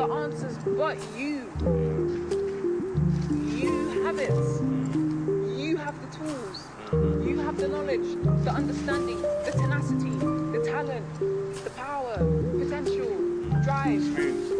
answers but you. You have it. You have the tools. You have the knowledge, the understanding, the tenacity, the talent, the power, potential, drive.